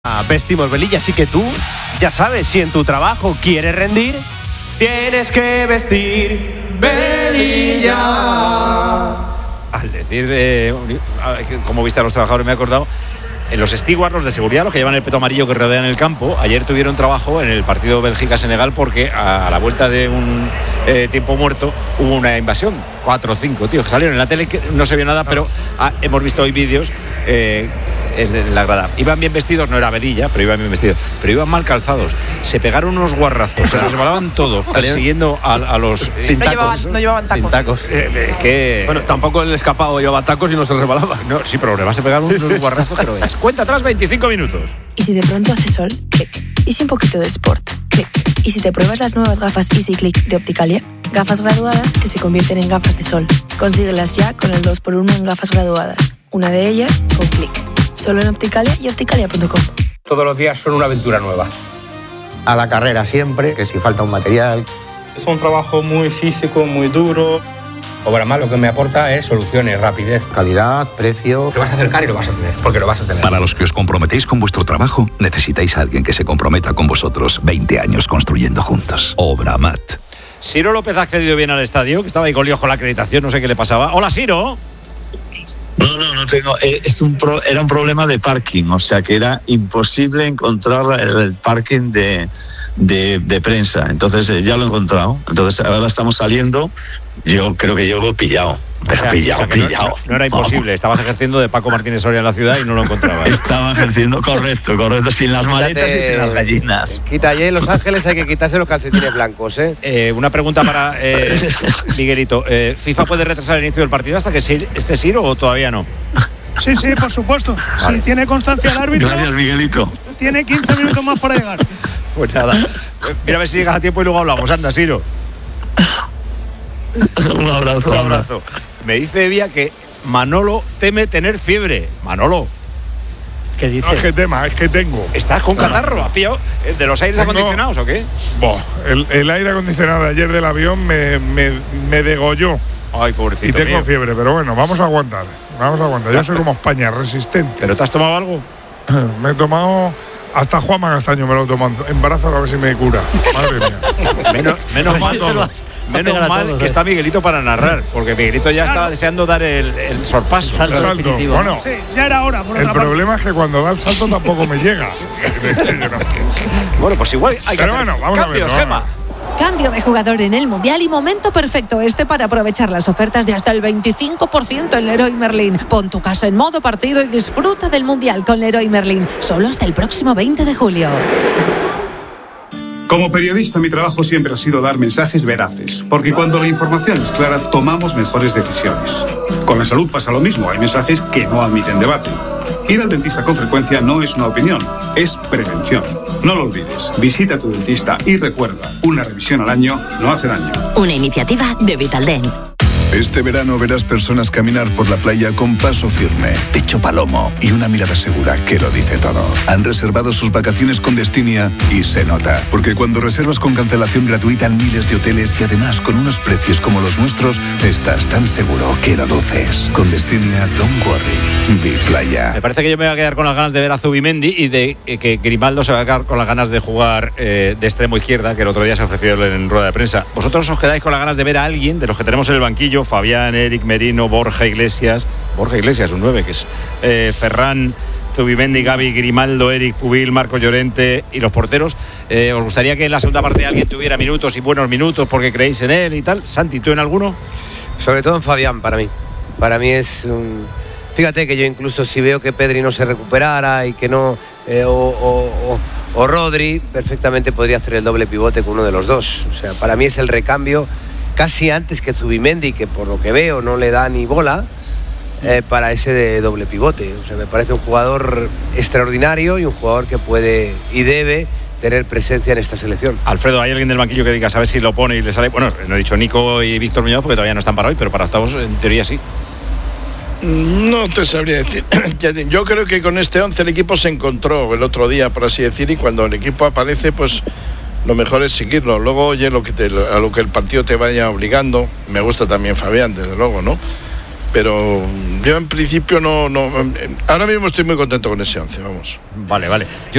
Vestimos Velilla, así que tú ya sabes, si en tu trabajo quieres rendir, tienes que vestir Velilla. Al decir cómo viste a los trabajadores, me he acordado, en los stewards, los de seguridad, los que llevan el peto amarillo que rodean el campo, ayer tuvieron trabajo en el partido Bélgica-Senegal porque a la vuelta de un tiempo muerto hubo una invasión, 4 o 5 tíos que salieron en la tele, que no se vio nada, pero hemos visto hoy vídeos en la grada. Iban bien vestidos, no era Velilla, pero iban bien vestidos, pero iban mal calzados. Se pegaron unos guarrazos, se resbalaban todo, persiguiendo a los... No llevaban tacos. Sin tacos. Bueno, tampoco el escapado llevaba tacos y no se resbalaba. No, sí, pero le vas a pegar unos guarrazos que no veas. Cuenta atrás 25 minutos. ¿Y si de pronto hace sol? Clic. ¿Y si un poquito de sport? Clic. ¿Y si te pruebas las nuevas gafas Easy Click de Opticalia? Gafas graduadas que se convierten en gafas de sol. Consíguelas ya con el 2x1 en gafas graduadas. Una de ellas con Clic. Solo en Opticalia y opticalia.com. Todos los días son una aventura nueva. A la carrera siempre, que si falta un material. Es un trabajo muy físico, muy duro. Obramat lo que me aporta es soluciones, rapidez. Calidad, precio. Te vas a acercar y lo vas a tener, porque lo vas a tener. Para los que os comprometéis con vuestro trabajo, necesitáis a alguien que se comprometa con vosotros 20 años construyendo juntos. Obramat. Ciro López ha accedido bien al estadio, que estaba ahí con líos con la acreditación, no sé qué le pasaba. Hola, Ciro. No tengo. Era un problema de parking, o sea que era imposible encontrar el parking de prensa. Entonces ya lo he encontrado. Entonces ahora estamos saliendo. Yo creo que yo lo he pillado. Pillado. No era imposible. Estabas ejerciendo de Paco Martínez Soria en la ciudad y no lo encontrabas. Estaba ejerciendo, correcto, sin las maletas y sin las gallinas. Quita, allí en Los Ángeles hay que quitarse los calcetines blancos, Una pregunta para Miguelito. ¿FIFA puede retrasar el inicio del partido hasta que esté Ciro o todavía no? Sí, por supuesto. Vale. Si tiene constancia el árbitro. Gracias, Miguelito. Tiene 15 minutos más para llegar. Pues nada. Mira a ver si llegas a tiempo y luego hablamos. Anda, Ciro. Un abrazo. Me dice Evia que Manolo teme tener fiebre. Manolo. ¿Qué dices? No es que tema, es que tengo. ¿Estás con catarro? ¿Has pillado de los aires acondicionados o qué? El aire acondicionado de ayer del avión me degolló. Ay, pobrecito. Y tengo mío. fiebre, pero bueno, vamos a aguantar. Yo soy como España, resistente. ¿Pero te has tomado algo? Me he tomado... Hasta Juanma Castaño me lo he tomado. Embarazo a ver si me cura. Madre mía. Menos mal que está Miguelito para narrar, porque Miguelito ya estaba deseando dar el sorpaso. El salto. Bueno, sí, ya era hora. El problema es que cuando da el salto tampoco me llega. Bueno, pues igual hay que hacer vamos cambios, a ver. Gemma. Cambio de jugador en el Mundial y momento perfecto para aprovechar las ofertas de hasta el 25% en Leroy Merlin. Pon tu casa en modo partido y disfruta del Mundial con Leroy Merlin. Solo hasta el próximo 20 de julio. Como periodista, mi trabajo siempre ha sido dar mensajes veraces, porque cuando la información es clara, tomamos mejores decisiones. Con la salud pasa lo mismo, hay mensajes que no admiten debate. Ir al dentista con frecuencia no es una opinión, es prevención. No lo olvides, visita a tu dentista y recuerda, una revisión al año no hace daño. Una iniciativa de Vitaldent. Este verano verás personas caminar por la playa con paso firme, pecho palomo y una mirada segura que lo dice todo. Han reservado sus vacaciones con Destinia y se nota, porque cuando reservas con cancelación gratuita en miles de hoteles y además con unos precios como los nuestros, estás tan seguro que lo luces. Con Destinia, don't worry, be playa. Me parece que yo me voy a quedar con las ganas de ver a Zubimendi y de que Grimaldo se va a quedar con las ganas de jugar de extremo izquierda, que el otro día se ofreció en rueda de prensa. ¿Vosotros os quedáis con las ganas de ver a alguien de los que tenemos en el banquillo? Fabián, Eric Merino, Borja Iglesias, un 9, que es Ferran, Zubimendi, Gavi, Grimaldo, Eric Pubil, Marco Llorente y los porteros. ¿Os gustaría que en la segunda parte alguien tuviera minutos y buenos minutos porque creéis en él y tal? Santi, ¿tú en alguno? Sobre todo en Fabián, para mí. Para mí es un... Fíjate que yo incluso si veo que Pedri no se recuperara y que no... o Rodri, perfectamente podría hacer el doble pivote con uno de los dos. O sea, para mí es el recambio casi antes que Zubimendi, que por lo que veo no le da ni bola para ese de doble pivote. O sea, me parece un jugador extraordinario y un jugador que puede y debe tener presencia en esta selección. Alfredo, ¿hay alguien del banquillo que diga, a ver si lo pone y le sale? Bueno, no he dicho Nico y Víctor Muñoz porque todavía no están para hoy, pero para octavos en teoría sí. No te sabría decir. Yo creo que con este 11 el equipo se encontró el otro día, por así decir, y cuando el equipo aparece, pues lo mejor es seguirlo. Luego, oye, a lo que el partido te vaya obligando. Me gusta también Fabián, desde luego, ¿no? Pero yo en principio no. Ahora mismo estoy muy contento con ese 11, vamos. Vale.